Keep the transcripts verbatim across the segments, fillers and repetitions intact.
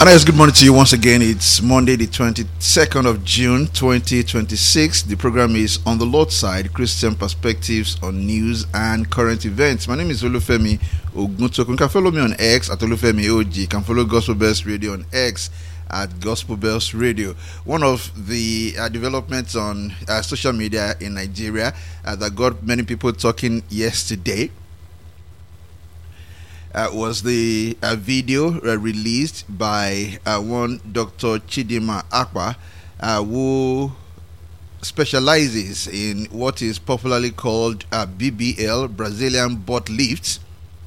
And yes, good morning to you once again. It's Monday, the twenty-second of June, twenty twenty-six. The program is On the Lord's Side, Christian Perspectives on News and Current Events. My name is Olufemi Oguntokun. You can follow me on X at Olufemi O G. You can follow Gospel Bells Radio on X at Gospel Bells Radio. One of the uh, developments on uh, social media in Nigeria uh, that got many people talking yesterday Uh, was the uh, video uh, released by uh, one Doctor Chidinma Akpa, uh, who specializes in what is popularly called uh, B B L, Brazilian butt lifts.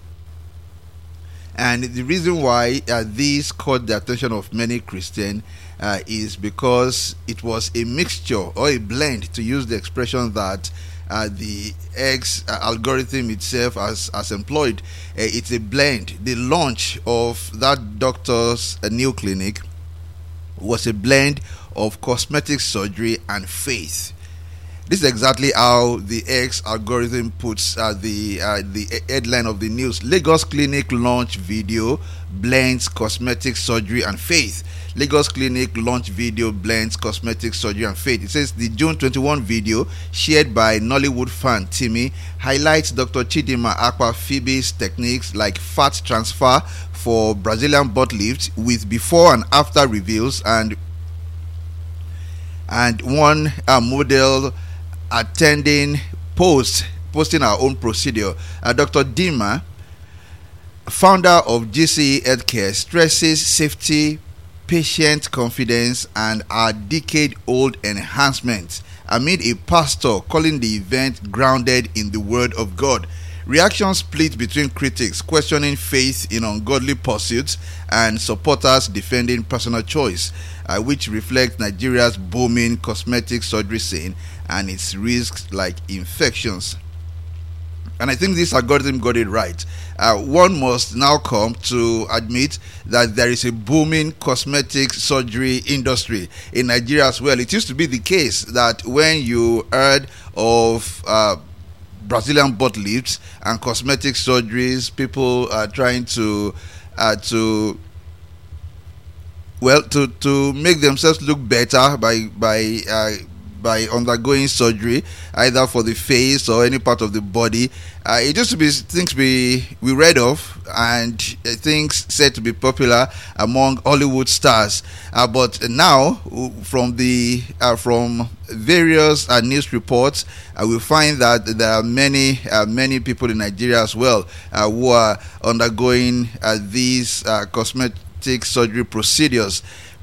And the reason why uh, this caught the attention of many Christians uh, is because it was a mixture or a blend, to use the expression that Uh, the X uh, algorithm itself has, has employed. Uh, it's a blend. The launch of that doctor's uh, new clinic was a blend of cosmetic surgery and faith. This is exactly how the X algorithm puts uh, the uh, the headline of the news. Lagos Clinic launch video blends cosmetic surgery and faith. Lagos Clinic launch video blends cosmetic surgery and faith. It says the June twenty-first video shared by Nollywood fan Timmy highlights Doctor Chidinma Akpa Phoebe's techniques like fat transfer for Brazilian butt lift with before and after reveals, and and one uh, model attending post posting our own procedure. Uh, Doctor Dima, founder of G C E Healthcare, stresses safety, patient confidence, and our decade-old enhancements amid a pastor calling the event grounded in the Word of God. Reactions split between critics questioning faith in ungodly pursuits and supporters defending personal choice, uh, which reflects Nigeria's booming cosmetic surgery scene and its risks like infections. And I think this algorithm got it right. Uh, one must now come to admit that there is a booming cosmetic surgery industry in Nigeria as well. It used to be the case that when you heard of uh, Brazilian butt lifts and cosmetic surgeries, people are trying to uh, to well to to make themselves look better by by uh, by undergoing surgery, either for the face or any part of the body. Uh, it used to be things we we read of and uh, things said to be popular among Hollywood stars. Uh, but now, from the uh, from various uh, news reports, uh, we find that there are many uh, many people in Nigeria as well uh, who are undergoing uh, these uh, cosmetic surgery procedures.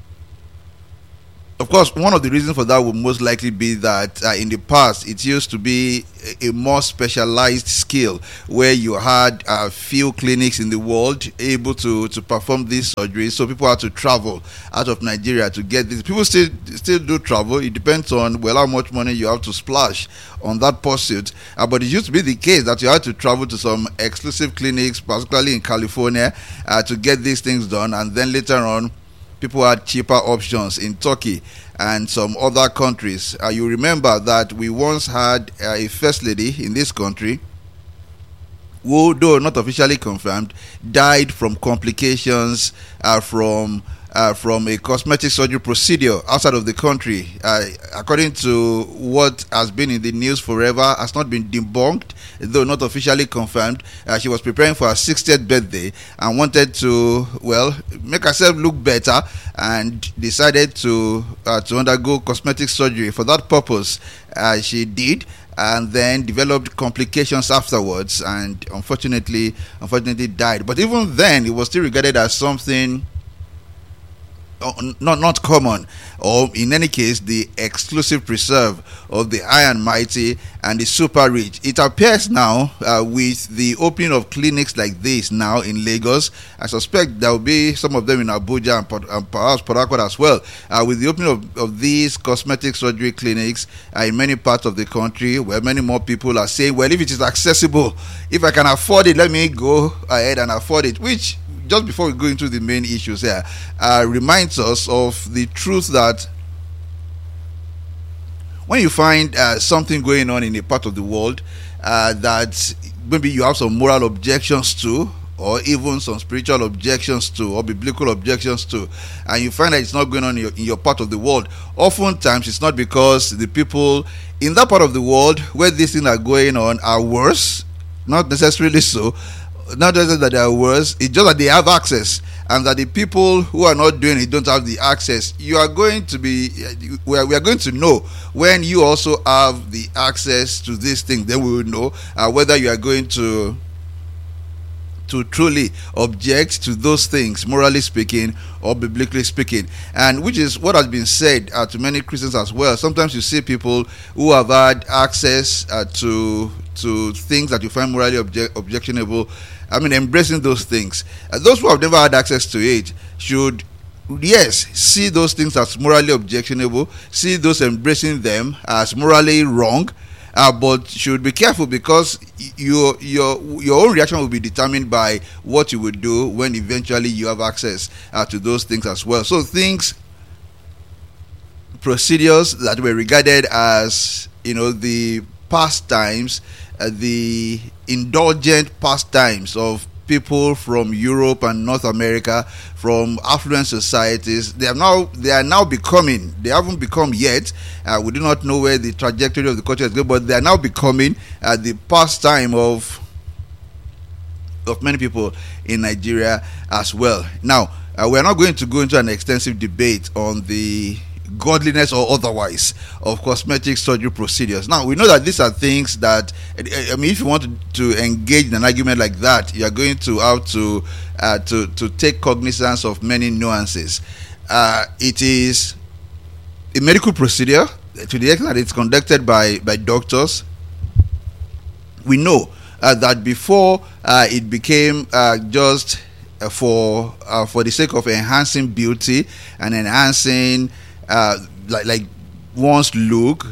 Of course, one of the reasons for that would most likely be that uh, in the past it used to be a, a more specialized skill where you had a uh, few clinics in the world able to, to perform these surgeries. So people had to travel out of Nigeria to get this. People still still do travel. It depends on well how much money you have to splash on that pursuit. Uh, but it used to be the case that you had to travel to some exclusive clinics, particularly in California, uh, to get these things done, and then later on, people had cheaper options in Turkey and some other countries. Uh, you remember that we once had uh, a first lady in this country who, though not officially confirmed, died from complications uh, from uh, from a cosmetic surgery procedure outside of the country. Uh, according to what has been in the news forever, has not been debunked, though not officially confirmed. Uh, she was preparing for her sixtieth birthday and wanted to, well, make herself look better, and decided to uh, to undergo cosmetic surgery. For that purpose, uh, she did, and then developed complications afterwards, and unfortunately, unfortunately died. But even then, it was still regarded as something not not common, or in any case the exclusive preserve of the high and mighty and the super rich. It appears now uh, with the opening of clinics like this now in Lagos. I suspect there will be some of them in Abuja and, and perhaps Port Harcourt as well, uh, with the opening of, of these cosmetic surgery clinics uh, in many parts of the country, where many more people are saying, well, if it is accessible, if I can afford it, let me go ahead and afford it, which, just before we go into the main issues here, uh, reminds us of the truth that when you find uh, something going on in a part of the world uh, that maybe you have some moral objections to, or even some spiritual objections to, or biblical objections to, and you find that it's not going on in your, in your part of the world, oftentimes it's not because the people in that part of the world where these things are going on are worse, not necessarily so, not necessarily that they are worse, it's just that they have access, and that the people who are not doing it don't have the access. You are going to be, we are, we are going to know when you also have the access to this thing. Then we will know uh, whether you are going to to truly object to those things, morally speaking or biblically speaking, and which is what has been said uh, to many Christians as well. Sometimes you see people who have had access uh, to to things that you find morally obje- objectionable. I mean, embracing those things. Uh, those who have never had access to it should, yes, see those things as morally objectionable, see those embracing them as morally wrong. Uh, but should be careful, because your your your own reaction will be determined by what you would do when eventually you have access uh, to those things as well. So things, procedures that were regarded as, you know, the pastimes, uh, the indulgent pastimes of people from Europe and North America, from affluent societies, they are now they are now becoming, they haven't become yet, uh, we do not know where the trajectory of the culture is going, but they are now becoming uh, the pastime of of many people in Nigeria as well. Now, uh, we are not going to go into an extensive debate on the godliness or otherwise of cosmetic surgery procedures. Now, we know that these are things that, I mean, if you want to, to engage in an argument like that, you are going to have to uh, to to take cognizance of many nuances. Uh, it is a medical procedure to the extent that it's conducted by by doctors. We know uh, that before uh, it became uh, just uh, for uh, for the sake of enhancing beauty and enhancing Uh, like like one's look,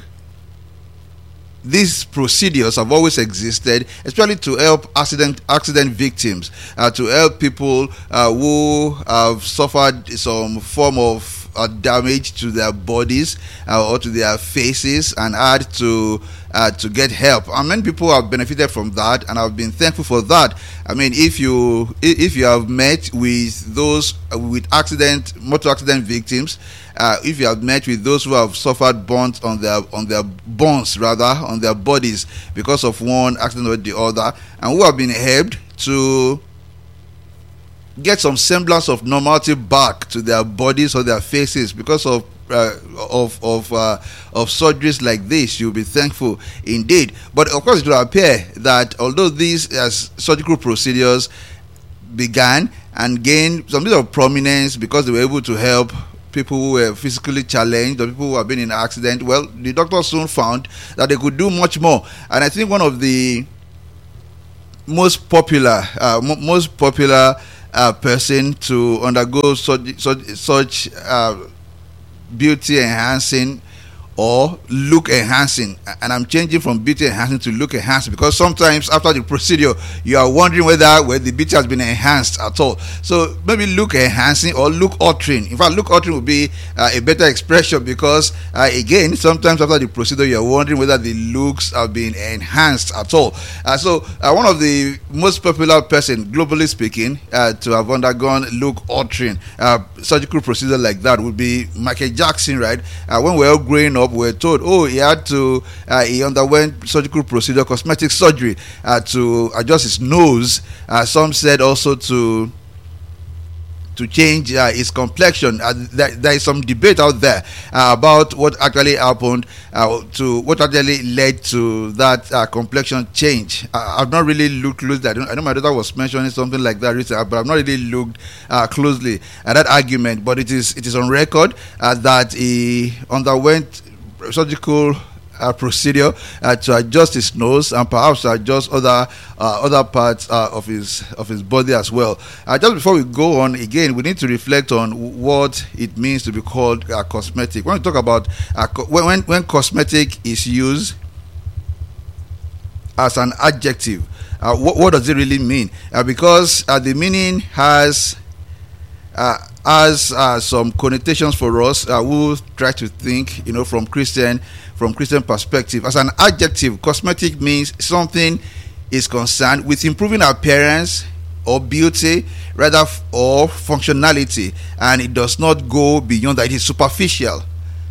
these procedures have always existed, especially to help accident accident victims, uh, to help people uh, who have suffered some form of uh, damage to their bodies uh, or to their faces, and had to uh, to get help. And many people have benefited from that, and I've been thankful for that. I mean, if you if you have met with those uh, with accident motor accident victims, Uh, if you have met with those who have suffered burns on their on their bones rather on their bodies because of one accident or the other, and who have been helped to get some semblance of normality back to their bodies or their faces because of uh, of of uh, of surgeries like this, you'll be thankful indeed. But of course, it will appear that although these uh, surgical procedures began and gained some bit of prominence because they were able to help people who were physically challenged or people who have been in an accident, well, the doctors soon found that they could do much more. And I think one of the most popular, uh, m- most popular uh, person to undergo such such, such uh, beauty enhancing or look enhancing, and I'm changing from beauty enhancing to look enhancing, because sometimes after the procedure you are wondering whether whether the beauty has been enhanced at all. So maybe look enhancing or look altering. In fact, look altering would be uh, a better expression, because uh, again, sometimes after the procedure you are wondering whether the looks have been enhanced at all. Uh, so uh, one of the most popular person, globally speaking, uh, to have undergone look altering uh, surgical procedure like that would be Michael Jackson, right? Uh, when we were all growing up, we were told, oh, he had to, uh, he underwent surgical procedure, cosmetic surgery, uh, to adjust his nose. Uh, some said also to to change uh, his complexion. Uh, there, there is some debate out there uh, about what actually happened, uh, to what actually led to that uh, complexion change. Uh, I've not really looked closely. I, don't, I know my daughter was mentioning something like that recently, but I've not really looked uh, closely at that argument. But it is it is on record uh, that he underwent surgical Uh, procedure uh, to adjust his nose and perhaps to adjust other uh, other parts uh, of his of his body as well. Uh, just before we go on, again, we need to reflect on what it means to be called uh, cosmetic. When we talk about uh, co- when when cosmetic is used as an adjective, uh, what, what does it really mean? Uh, because uh, the meaning has uh, has uh, some connotations for us uh, who try to think, you know, from Christian. From Christian perspective. As an adjective, cosmetic means something is concerned with improving appearance, or beauty, rather, f- or functionality, and it does not go beyond that. It is superficial.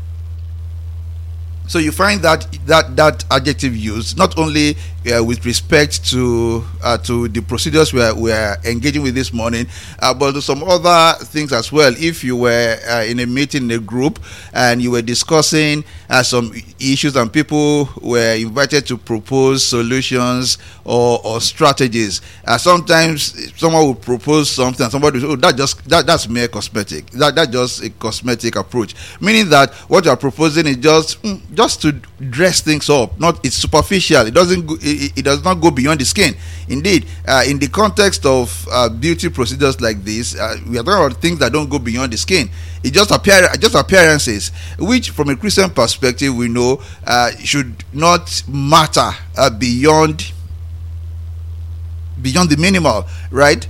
So you find that that that adjective used not only uh, with respect to uh, to the procedures we are, we are engaging with this morning, uh, but to some other things as well. If you were uh, in a meeting, in a group, and you were discussing uh, some issues, and people were invited to propose solutions or, or strategies, uh, sometimes someone will propose something, and somebody will say, "Oh, that just that, that's mere cosmetic. That that's just a cosmetic approach," meaning that what you are proposing is just mm, just to dress things up. Not it's superficial. It doesn't go, it, it does not go beyond the skin. Indeed, uh, in the context of uh, beauty procedures like this, uh, we are talking about things that don't go beyond the skin. It just appear just appearances, which from a Christian perspective we know uh, should not matter uh, beyond beyond the minimal, right?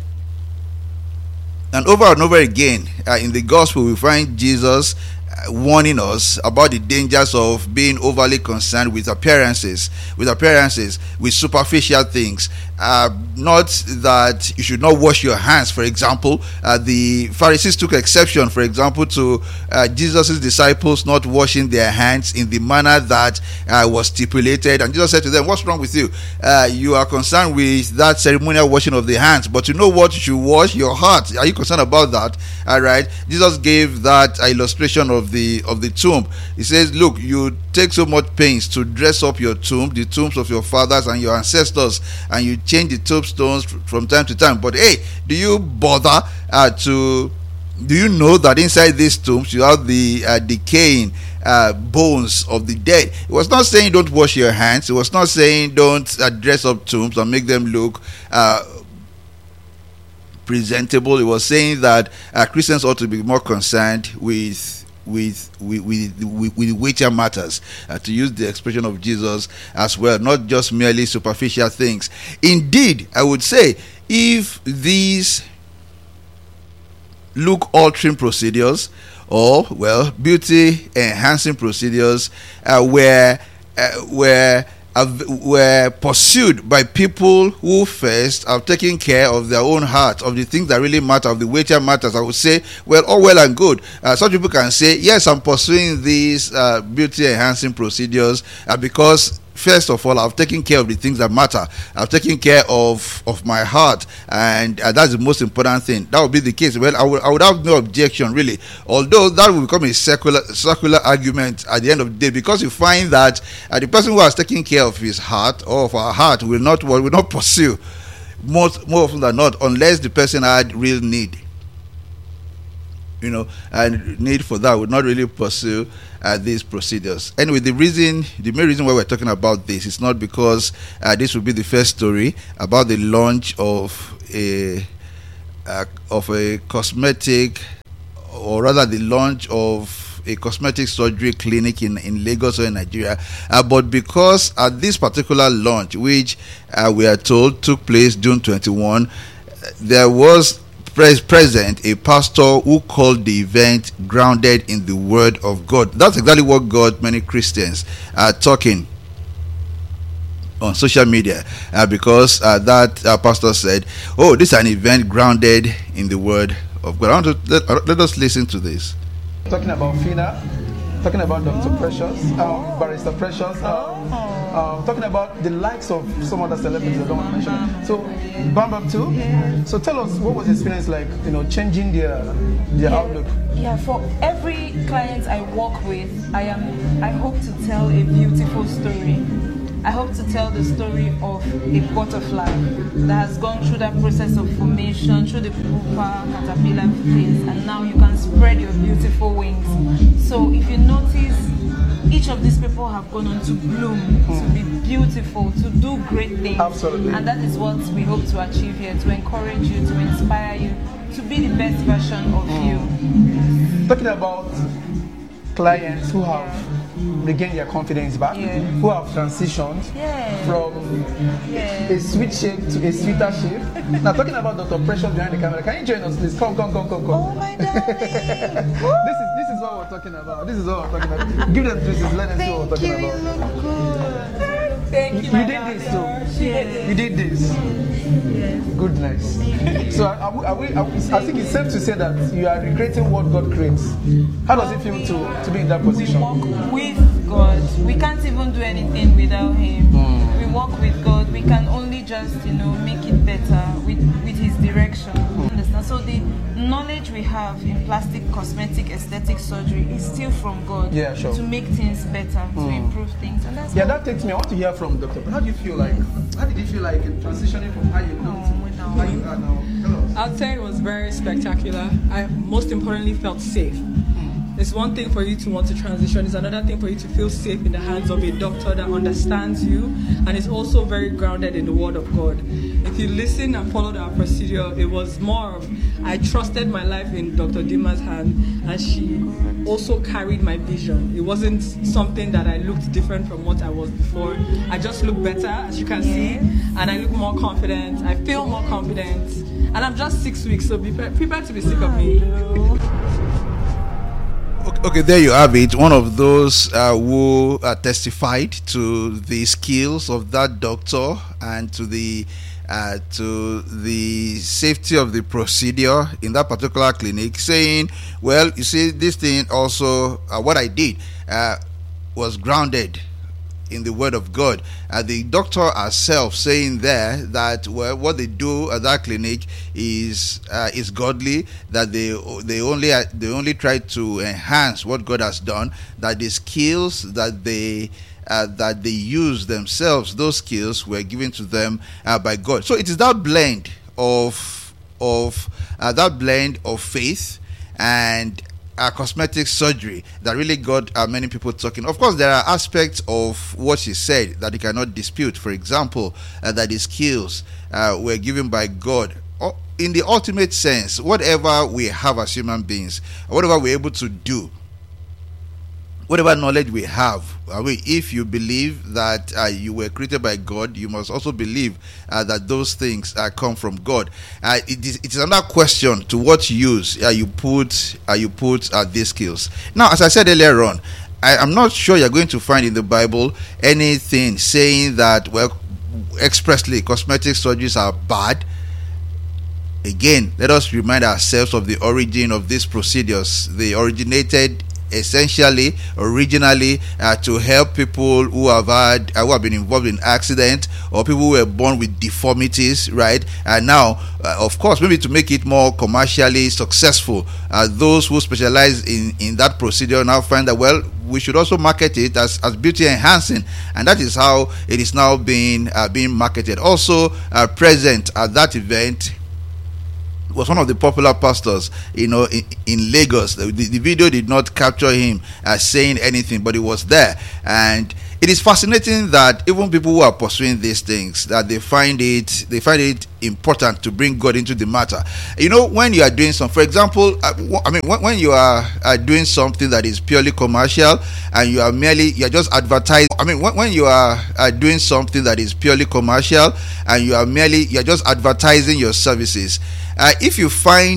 And over and over again uh, in the gospel we find Jesus warning us about the dangers of being overly concerned with appearances, with appearances, with superficial things. Uh, not that you should not wash your hands, for example. Uh, the Pharisees took exception, for example, to uh, Jesus' disciples not washing their hands in the manner that uh, was stipulated. And Jesus said to them, "What's wrong with you? Uh, you are concerned with that ceremonial washing of the hands, but you know what? You should wash your heart. Are you concerned about that?" All right. Jesus gave that uh, illustration of the of the tomb. He says, "Look, you take so much pains to dress up your tomb, the tombs of your fathers and your ancestors, and you change the tombstones from time to time. But hey, do you bother uh, to? Do you know that inside these tombs you have the uh, decaying uh, bones of the dead?" It was not saying don't wash your hands. It was not saying don't uh, dress up tombs and make them look Uh, presentable. It was saying that uh, Christians ought to be more concerned with with with with, with, with weightier matters, uh, to use the expression of Jesus as well, not just merely superficial things. Indeed, I would say if these look altering procedures or well beauty enhancing procedures uh, were uh, were Uh, were pursued by people who first have taken care of their own heart, of the things that really matter, of the weightier matters, I would say, well, all well and good. Uh, such people can say, yes, I'm pursuing these uh, beauty enhancing procedures uh, because first of all, I've taken care of the things that matter. I've taken care of, of my heart, and uh, that's the most important thing. That would be the case. Well, I would, I would have no objection, really. Although that will become a circular, circular argument at the end of the day, because you find that uh, the person who has taken care of his heart or of our heart will not will not pursue, most more often than not, unless the person had real need. You know, and need for that would not really pursue uh, these procedures. Anyway, the reason, the main reason why we're talking about this is not because uh, this will be the first story about the launch of a uh, of a cosmetic, or rather the launch of a cosmetic surgery clinic in, in Lagos or in Nigeria, uh, but because at this particular launch, which uh, we are told took place June twenty-first, there was present a pastor who called the event grounded in the Word of God. That's exactly what got many Christians are talking on social media, uh, because uh, that uh, pastor said, "Oh, this is an event grounded in the Word of God." I want to let, uh, let us listen to this. Talking about Fina, talking about Doctor Precious, um, Barrister Precious, um, um, talking about the likes of some other celebrities I don't want to mention. So, Bambam too. So, tell us, what was the experience like? You know, changing their their yeah, outlook. Yeah, for every client I work with, I am. I hope to tell a beautiful story. I hope to tell the story of a butterfly that has gone through that process of formation, through the pupa, caterpillar phase, and now you can spread your beautiful wings. So if you notice, each of these people have gone on to bloom, mm. to be beautiful, to do great things. Absolutely. And that is what we hope to achieve here, to encourage you, to inspire you, to be the best version of mm. you. Talking about clients who have regain their confidence back, yeah. who have transitioned yeah. from yeah. a sweet shape to a sweeter shape. Now, talking about Doctor Precious behind the camera, can you join us, please? Come, come, come, come, come. Oh my God! this is this is what we're talking about. This is what we're talking about. Give them pieces. Let them see what we're talking you, about. You look good. Thank You, you, you my did daughter. this, though. She did You did this. Yes. Goodness. So are we, are we, are we, I think it's safe to say that you are recreating what God creates. How does it feel to, to be in that We position? walk with God. We can't even do anything without Him. Mm. We walk with God. We can only just, you know, make it better with, with His direction. Mm. Understand? So the knowledge we have in plastic, cosmetic, aesthetic surgery is still from God. Yeah, sure. To make things better, to Mm. improve things, and that's Yeah, how- that takes me. I want to hear from Doctor How do you feel like? How did you feel like in transitioning from how you looked to how you are now? Tell us. I'd say it was very spectacular. I most importantly felt safe. It's one thing for you to want to transition, it's another thing for you to feel safe in the hands of a doctor that understands you and is also very grounded in the Word of God. If you listen and followed our procedure, it was more of I trusted my life in Doctor Dima's hand, and she also carried my vision. It wasn't something that I looked different from what I was before. I just look better, as you can see, and I look more confident. I feel more confident, and I'm just six weeks, so be pre- prepared to be sick of me. Okay, there you have it. One of those uh, who uh, testified to the skills of that doctor and to the uh, to the safety of the procedure in that particular clinic, saying, "Well, you see, this thing also, uh, what I did uh, was grounded in the Word of God." Uh, the doctor herself saying there that, well, what they do at that clinic is uh, is godly. That they they only uh, they only try to enhance what God has done. That the skills that they uh, that they use themselves, those skills were given to them uh, by God. So it is that blend of of uh, that blend of faith and Uh, cosmetic surgery that really got uh, many people talking. Of course, there are aspects of what she said that you cannot dispute. For example, uh, that the skills uh, were given by God. Oh, in the ultimate sense, whatever we have as human beings, whatever we're able to do, whatever knowledge we have, I mean, if you believe that uh, you were created by God, you must also believe uh, that those things uh, come from God. Uh, it, is, it is another question to what use uh, you put uh, you put uh, these skills. Now, as I said earlier on, I am not sure you're going to find in the Bible anything saying that, well, expressly cosmetic surgeries are bad. Again, let us remind ourselves of the origin of these procedures. They originated essentially originally uh, to help people who have had uh, who have been involved in accident, or people who were born with deformities, right? And now uh, of course, maybe to make it more commercially successful, uh, those who specialize in in that procedure now find that, well, we should also market it as, as beauty enhancing, and that is how it is now being uh, being marketed. Also uh, present at that event was one of the popular pastors, you know, in, in Lagos. The, the video did not capture him as saying anything, but he was there. And it is fascinating that even people who are pursuing these things, that they find it, they find it important to bring God into the matter. You know, when you are doing some, for example, I mean, when, when you are, are doing something that is purely commercial and you are merely, you are just advertising. I mean, when, when you are, are doing something that is purely commercial and you are merely, you are just advertising your services. Uh, if you find